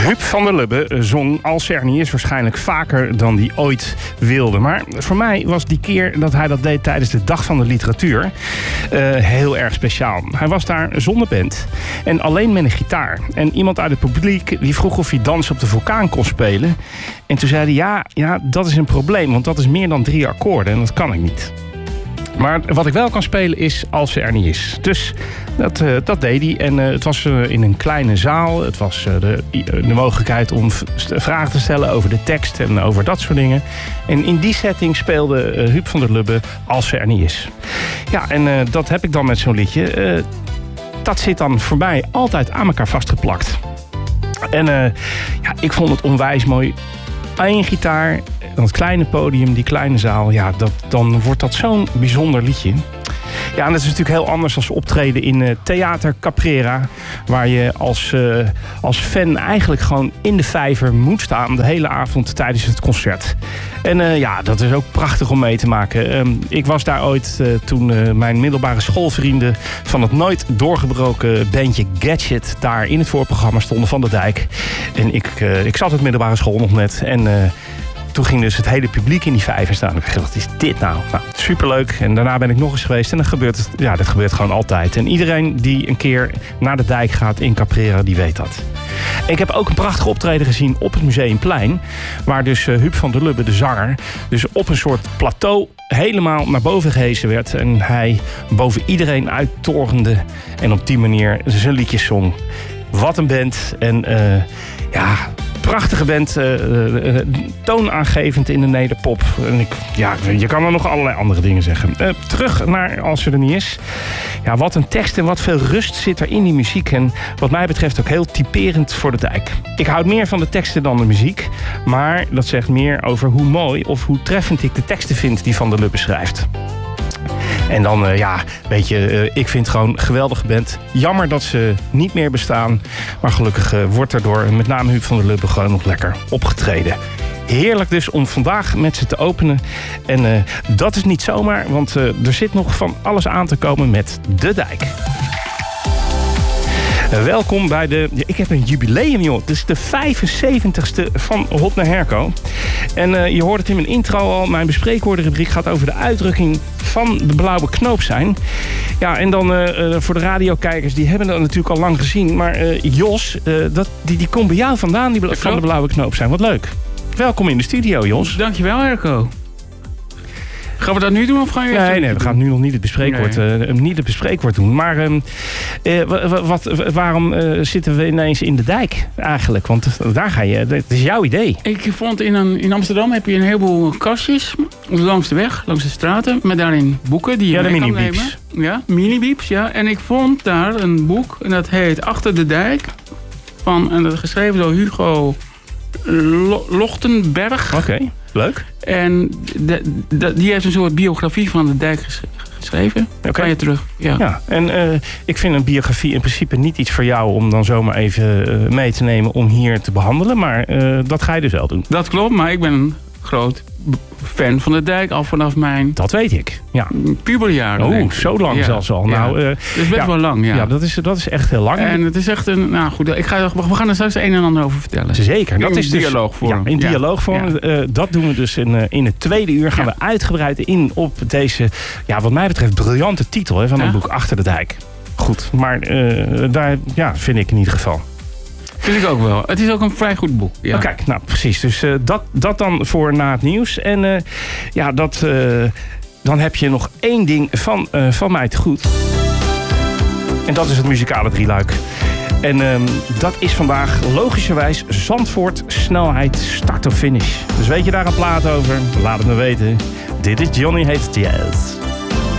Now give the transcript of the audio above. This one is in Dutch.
Huub van der Lubbe zong Als er niet is waarschijnlijk vaker dan hij ooit wilde. Maar voor mij was die keer dat hij dat deed tijdens de Dag van de Literatuur heel erg speciaal. Hij was daar zonder band en alleen met een gitaar. En iemand uit het publiek die vroeg of hij Dans op de Vulkaan kon spelen. En toen zei hij, ja, dat is een probleem, want dat is meer dan 3 akkoorden en dat kan ik niet. Maar wat ik wel kan spelen is Als ze er niet is. Dus dat deed hij. En het was in een kleine zaal. Het was de mogelijkheid om vragen te stellen over de tekst en over dat soort dingen. En in die setting speelde Huub van der Lubbe Als ze er niet is. Ja, en dat heb ik dan met zo'n liedje. Dat zit dan voor mij altijd aan elkaar vastgeplakt. En ik vond het onwijs mooi. 1 gitaar, dat kleine podium, die kleine zaal. Ja, dan wordt dat zo'n bijzonder liedje. Ja, en dat is natuurlijk heel anders als optreden in Theater Caprera. Waar je als fan eigenlijk gewoon in de vijver moet staan de hele avond tijdens het concert. En dat is ook prachtig om mee te maken. Ik was daar ooit toen mijn middelbare schoolvrienden van het nooit doorgebroken bandje Gadget daar in het voorprogramma stonden van de Dijk. En ik zat op middelbare school nog net en toen ging dus het hele publiek in die vijver staan. Ik dacht, wat is dit nou? Nou, superleuk. En daarna ben ik nog eens geweest. En dat gebeurt gewoon altijd. En iedereen die een keer naar de Dijk gaat in Caprera, die weet dat. Ik heb ook een prachtig optreden gezien op het Museumplein. Waar dus Huub van der Lubbe, de zanger, dus op een soort plateau helemaal naar boven gehezen werd. En hij boven iedereen uittorende. En op die manier zijn liedjes zong. Wat een band. En prachtige band, toonaangevend in de nederpop. En je kan er nog allerlei andere dingen zeggen. Terug naar Als ze er niet is. Ja, wat een tekst en wat veel rust zit er in die muziek. En wat mij betreft ook heel typerend voor de Dijk. Ik houd meer van de teksten dan de muziek. Maar dat zegt meer over hoe mooi of hoe treffend ik de teksten vind die Van der Lubbe schrijft. En dan, ik vind het gewoon een geweldige band. Jammer dat ze niet meer bestaan. Maar gelukkig wordt er door met name Huub van der Lubbe gewoon nog lekker opgetreden. Heerlijk dus om vandaag met ze te openen. En dat is niet zomaar, want er zit nog van alles aan te komen met de Dijk. Welkom bij ik heb een jubileum, joh. Het is de 75ste van Hot naar Herco. En je hoort het in mijn intro al. Mijn bespreekwoordenrubriek gaat over de uitdrukking van de blauwe knoop zijn. Ja, en dan voor de radiokijkers, die hebben dat natuurlijk al lang gezien. Maar Jos, die komt bij jou vandaan, van de blauwe knoop zijn. Wat leuk. Welkom in de studio, Jos. Dankjewel, Herco. Gaan we dat nu doen of gaan je Nee, we gaan nu nog niet het bespreekwoord doen. Maar waarom zitten we ineens in de Dijk eigenlijk? Want daar ga je, het is jouw idee. Ik vond in Amsterdam heb je een heleboel kastjes langs de weg, langs de straten. Met daarin boeken die je mee kan nemen. Ja, mini-bieps, ja. En ik vond daar een boek en dat heet Achter de Dijk. En dat is geschreven door Hugo Lochtenberg. Oké. Leuk. En die heeft een soort biografie van de Dijk geschreven. Kan je terug. Ja. En ik vind een biografie in principe niet iets voor jou om dan zomaar even mee te nemen om hier te behandelen. Maar dat ga je dus wel doen. Dat klopt, maar ik ben een groot fan van de Dijk al vanaf mijn... Dat weet ik, ja. Puberjaren. Oh, zo lang zelfs al. Ja. Nou, dat is best wel lang, ja. Ja, dat is echt heel lang. En het is echt een... Nou goed, we gaan er straks een en ander over vertellen. Zeker. Dat is dialoogvorm. Dus, in dialoogvorm. Ja. Dat doen we dus in het tweede uur. Gaan we uitgebreid in op deze, wat mij betreft, briljante titel van het boek Achter de Dijk. Goed, maar daar vind ik in ieder geval. Vind ik ook wel. Het is ook een vrij goed boek. Ja. Kijk, nou precies. Dus dat dan voor na het nieuws. En dan heb je nog 1 ding van mij te goed. En dat is het muzikale drieluik. En dat is vandaag logischerwijs Zandvoort snelheid start of finish. Dus weet je daar een plaat over? Laat het me weten. Dit is Johnny Hates Jazz.